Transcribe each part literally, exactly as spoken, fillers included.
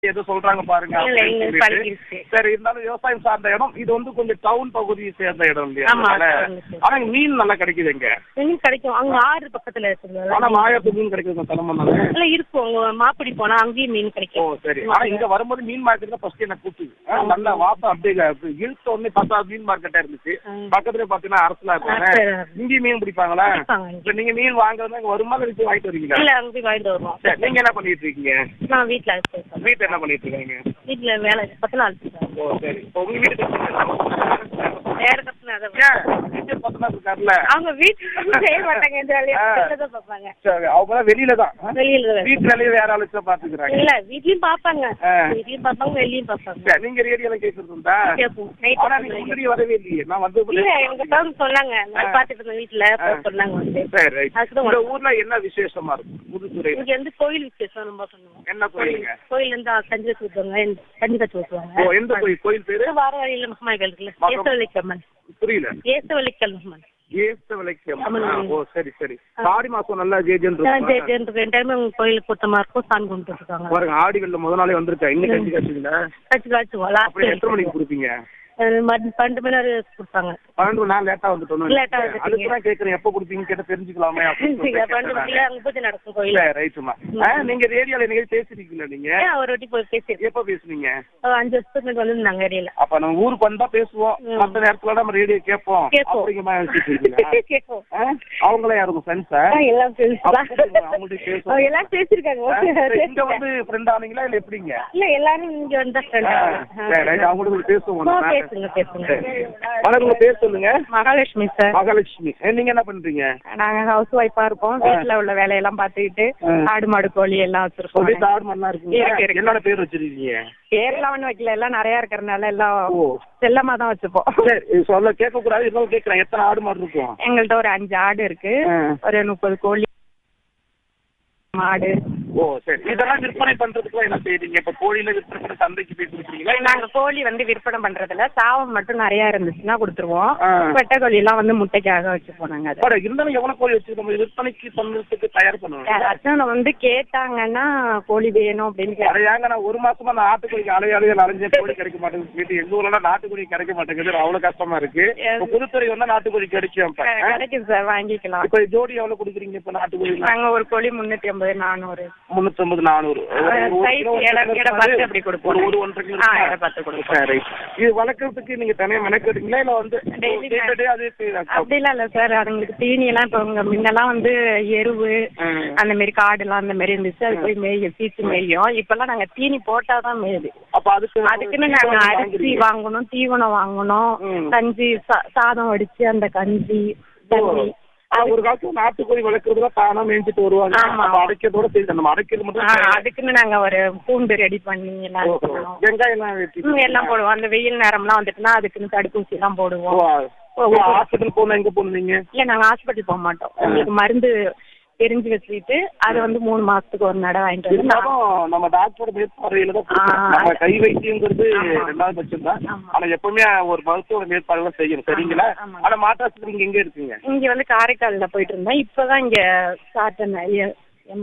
எது சொல்றாங்க பாருங்க இல்ல, அப்படின்னு இங்க சொல்லிட்டு. பழகிருச்சு. சரி இருந்தாலும் விவசாயம் சார்ந்த இடம் இது வந்து கொஞ்சம் டவுன் பகுதியை சேர்ந்த இடம் இல்லையா ஆமா, அதனால- town side. ஆனா இங்க மீன் நல்லா கிடைக்குது இங்க மீன் கிடைக்கும் அங்க ஆறு பக்கத்துல இருக்குது. ஆனா மாயாத்து மீன் கிடைக்குது தலைமை இல்ல இருக்கும் உங்க மாப்பிடி போனா அங்கேயும் மீன் ஓ கிடைக்கும். சரி ஆனா இங்க வரும்போது மீன் மார்க்கெட் தான் ஃபர்ஸ்ட் என்ன கூப்பிட்டு நல்ல வாசம் அப்படியே இழுத்த உடனே பார்த்தா மீன் மார்க்கெட்டா இருந்துச்சு பக்கத்துல பாத்தீங்கன்னா அரசலா இருக்காங்க இங்கேயும் மீன் பிடிப்பாங்களா பிடிப்பாங்க இங்க. இப்ப நீங்க மீன் வாங்குறது இங்க வருமா இல்லை வாங்கிட்டு வரீங்களா இல்ல அங்க போய் வாங்கிட்டு வருவோம். சரி நீங்க என்ன பண்ணிட்டு இருக்கீங்க நான் வீட்டுல இருக்கேன். வீட்டுல என்ன பண்ணிட்டு இருக்கீங்க வீட்டுல வேலை பத்து நாள் ஓ சரி இப்போ உங்க வீட்டுக்கு வேற கத்துனா அதை வீட்டு பக்கமா இருக்காருல்ல அவங்க வீட்டுல செய்ய மாட்டாங்க இந்த வேலையை தான் பார்ப்பாங்க. சரி அவங்க வெளியில தான் வெளியில தான். வீட்டு வேலையை வேற ஆளுச்சு பாத்துக்கிறாங்க இல்ல வீட்லயும் பாப்பாங்க வீட்லயும் பாப்பாங்க வெளியும் பாப்பாங்க. சரி, நீங்க ரேடியோல கேக்குறது உண்டா கேட்போம். நைட் ஆனா நீங்க முன்னாடி வரவே இல்லையே நான் வந்து இல்ல எனக்கு தான் சொன்னாங்க நான் பாத்துட்டு இருந்தேன் வீட்டுல அப்ப சொன்னாங்க வந்து சரி ரைட் அதுக்குதான் இந்த ஊர்ல என்ன விசேஷமா இருக்கும் புதுத்துறை இங்க வந்து கோயில் விசேஷம் ரொம்ப பண்ணுவோம். என்ன கோயிலுங்க கோயில் இருந்து கஞ்சி வச்சு ஊத்துவாங்க கஞ்சி கச்சு ஓ ஊத்துவாங்க. எந்த கோயில் கோயில் பேரு வார வழியில மகமாய் இருக்குல்ல மகம். ஏசவலிக்கம்மன் புரியல ஏசவலிக்கம்மன் ஏசவலைக்கு ஓ சரி சரி ஆடி மாசம் நல்லா ஜேஜன் இருக்கும் ரெண்டு டைம் கோயிலுக்கு கூட்டமா இருக்கும் சாமி கும்பிட்டு இருக்காங்க. பாருங்க ஆடி வெள்ள முத நாளே வந்திருக்கா இன்னைக்கு கஞ்சி காய்ச்சுங்களா கச்சு காய்ச்சுவோம் அப்படி எத்தனை மணிக்கு கொடுப்பீங்க பன்னெண்டு மணி நேரம் கொடுப்பாங்க. பன்னெண்டு மணி நேரம் லேட்டா வந்துட்டோம் லேட்டா வந்துட்டீங்க. அதுக்குதான் கேக்குறேன் எப்ப கொடுப்பீங்க கேட்ட தெரிஞ்சுக்கலாமே பன்னெண்டு மணில அங்க பூஜை நடக்கும் கோயில. ரைட்டுமா நீங்க ரேடியோல நீங்க பேசிருக்கீங்களா நீங்க ஒரு வாட்டி போய் பேசி எப்ப பேசுனீங்க அஞ்சு வருஷத்துக்கு முன்னாடி வந்திருந்தாங்க ஏரியால. அப்ப நம்ம ஊருக்கு வந்தா பேசுவோம் மத்த நேரத்துல நம்ம ரேடியோ கேட்போம் கேட்போம். அப்படிங்கிற நினைச்சிட்டு இருக்கீங்களா கேட்போம். அவங்களே யாரும் ஃப்ரெண்ட்ஸா எல்லாம் பேசலாம் அவங்கள்ட்ட பேசுவோம் எல்லாம் பேசிருக்காங்க. இங்க வந்து ஃப்ரெண்ட் ஆனீங்களா இல்ல எப்படிங்க இல்ல எல்லாரும் இங்க வந்தா ஃப்ரெண்ட் அவங்களுக்கு பேசுவோம் பேசுங்க பேசுங்க. வணக்கம் உங்க பேர் சொல்லுங்க. மகாலட்சுமி சார். மகாலட்சுமி நீங்க என்ன பண்றீங்க? நாங்க ஹவுஸ் ஒய்ஃபா இருப்போம். வீட்டுல உள்ள வேலையெல்லாம் பாத்துக்கிட்டு ஆடு மாடு கோழி எல்லாம் வச்சிருக்கோம். வீட்டு ஆடு மாடுலாம் இருக்குங்க. என்னோட பேர் வச்சிருக்கீங்க? பேர்லாம் ஒண்ணு வைக்கல எல்லாம் நிறைய இருக்கறனால எல்லாம் செல்லமா தான் வச்சுப்போம். சரி சொல்ல கேட்க கூடாது இருந்தாலும் கேட்கறேன் எத்தனை ஆடு மாடு இருக்கும்? எங்கள்ட்ட ஒரு அஞ்சு ஆடு இருக்கு ஒரு முப்பது கோழி மாடு. ஓ சரி இதெல்லாம் விற்பனை பண்றதுக்கு என்ன செய்றீங்க? இப்ப கோழியில விற்பனை பண்ண சந்தைக்கு போய் கொடுக்குறீங்களா? நாங்க கோழி வந்து விற்பனை பண்றதுல சாவம் மட்டும் நிறைய இருந்துச்சுன்னா கொடுத்துருவோம். வெட்டை கோழி எல்லாம் வந்து முட்டைக்காக வச்சு போனாங்க. இருந்தாலும் எவ்வளவு கோழி வச்சிருக்கோம் விற்பனைக்கு பண்றதுக்கு தயார் பண்ணுவோம். யாராச்சும் வந்து கேட்டாங்கன்னா கோழி வேணும் அப்படின்னு அதையாங்க நான் ஒரு மாசமா நான் நாட்டுக்கோழிக்கு அலைய அலைய அலைஞ்ச கோழி கிடைக்க மாட்டேங்குது. வீட்டு எங்க ஊர்ல நாட்டுக்கோழி கிடைக்க மாட்டேங்குது அவ்வளவு கஷ்டமா இருக்கு. புதுத்துறை வந்தா நாட்டுக்கோழி கிடைக்கும் கிடைக்கும் சார் வாங்கிக்கலாம். இப்ப ஜோடி எவ்வளவு கொடுக்குறீங்க இப்ப நாட்டுக்கோழி? நாங்க ஒரு கோழி முன்னூத்தி ஐம்பது நானூறு முன்னூத்தி ஐம்பது நானூறு இது வளர்க்கறதுக்கு நீங்க தனியா மெனக்கெடுங்களா இல்ல வந்து அப்படிலாம் இல்ல சார் அதுங்களுக்கு தீனி எல்லாம் இப்ப உங்க முன்னெல்லாம் வந்து எருவு அந்த மாதிரி காடு எல்லாம் அந்த மாதிரி இருந்துச்சு அது போய் மேயும் சீச்சு மேயும். இப்ப எல்லாம் நாங்க தீனி போட்டாதான் மேயுது. அப்ப அதுக்கு அதுக்குன்னு நாங்க அரிசி வாங்கணும் தீவனம் வாங்கணும் கஞ்சி சாதம் வடிச்சு அந்த கஞ்சி தண்ணி ஒரு காலத்துல நாட்டுக்கோழி வளர்க்கறதுல தானா மேய்ஞ்சிட்டு வருவாங்க. அடைக்கிறதோட சரி நம்ம அடைக்கிறது மட்டும் அதுக்குன்னு நாங்க ஒரு பூண்டு ரெடி பண்ணி எல்லாம் வெங்காயம் எல்லாம் வெட்டி எல்லாம் போடுவோம். அந்த வெயில் நேரம் எல்லாம் வந்துட்டுன்னா அதுக்குன்னு தடுப்பூசி எல்லாம் போடுவோம். ஹாஸ்பிட்டல் போனா எங்க போனீங்க? இல்ல நாங்க ஹாஸ்பிட்டல் போக மாட்டோம். உங்களுக்கு மருந்து தெரிஞ்சு வச்சுக்கிட்டு அது வந்து மூணு மாசத்துக்கு ஒரு நட வாங்கிட்டு வந்து நம்ம டாக்டரோட மேற்பார்வையில தான் நம்ம கை வைத்தியங்கிறது ரெண்டாவது பட்சம் தான். ஆனா எப்பவுமே ஒரு மருத்துவ மேற்பார்வை செய்யணும் சரிங்களா? ஆனா மாட்டாசுக்கு நீங்க எங்க இருக்கீங்க? இங்க வந்து காரைக்கால்ல போயிட்டு இருந்தேன். இப்பதான் இங்க சாத்தன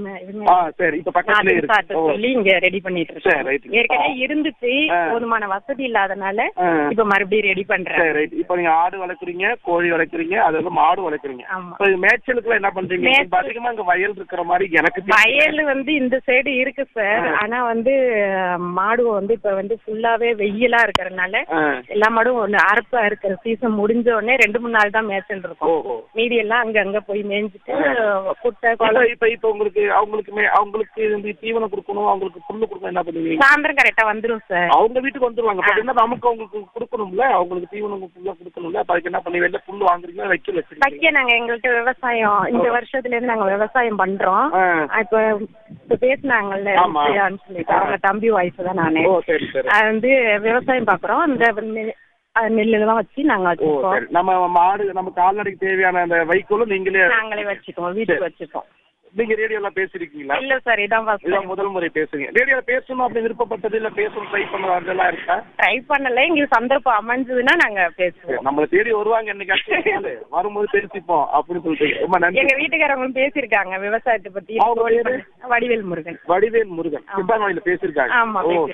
சொல்லி இங்க ரெடி பண்ணிட்டு இருக்கேன். ஏற்கனவே இருந்துச்சு போதுமான வசதி இல்லாதனால இப்ப மறுபடியும் ரெடி பண்றேன். இப்ப நீங்க ஆடு வளர்க்குறீங்க கோழி வளர்க்குறீங்க அது மாடு வளர்க்குறீங்க. மேய்ச்சலுக்கு என்ன பண்றீங்க? அதிகமா இங்க வயல் இருக்கிற மாதிரி எனக்கு வயல் வந்து இந்த சைடு இருக்கு சார். ஆனா வந்து மாடு வந்து இப்ப வந்து ஃபுல்லாவே வெயிலா இருக்கிறதுனால எல்லா மாடும் ஒண்ணு அரப்பா இருக்கிற சீசன் முடிஞ்ச உடனே ரெண்டு மூணு நாள் தான் மேய்ச்சல் இருக்கும். மீதி எல்லாம் அங்க அங்க போய் மேய்ஞ்சிட்டு குட்டை இப்ப இப்ப உங்களுக்கு அவங்களுக்கு அவங்களுக்கு இந்த தீவனம் கொடுக்கணும் அவங்களுக்கு புல்லு கொடுக்கணும் என்ன பண்ணுவீங்க? சாயந்தரம் கரெக்டா வந்துரும் சார். அவங்க வீட்டுக்கு வந்துருவாங்க. என்ன நமக்கு அவங்களுக்கு கொடுக்கணும்ல அவங்களுக்கு தீவனம் புல்லா கொடுக்கணும்ல அதுக்கு என்ன பண்ணி வெளில புல்லு வாங்குறீங்களா வைக்க வச்சு வைக்க நாங்க எங்கள்கிட்ட விவசாயம் இந்த வருஷத்துல இருந்து நாங்க விவசாயம் பண்றோம். இப்ப இப்ப பேசினாங்கல்ல சொல்லிட்டு அவங்க தம்பி வாய்ஸ் தான் நானு அது வந்து விவசாயம் பாக்குறோம். அந்த நெல்லுலாம் வச்சு நாங்க வச்சுக்கோம். நம்ம மாடு நம்ம கால்நடைக்கு தேவையான அந்த வைக்கோலும் நீங்களே நாங்களே வச்சுக்கோம் வீட்டுக்கு வச்சுக்கோம். நீங்க ரேடியோல பேசிருக்கீங்களா? இல்ல சார் இதான் முதல் முறை பேசுறீங்க. ரேடியோல பேசணும் அப்படி விருப்பப்பட்டது இல்ல பேசணும் ட்ரை பண்ணலாம் இருக்கா? ட்ரை பண்ணல எங்களுக்கு சந்தர்ப்பம் அமைஞ்சதுன்னா நாங்க பேசுவோம். நம்மள தேடி வருவாங்க என்னைக்கு வரும்போது பேசிப்போம் அப்படின்னு சொல்லிட்டு ரொம்ப நன்றி. எங்க வீட்டுக்காரங்களும் பேசிருக்காங்க விவசாயத்தை பத்தி. வடிவேல் முருகன். வடிவேல் முருகன் சிப்பாங்கோயில பேசிருக்காங்க. ஆமா.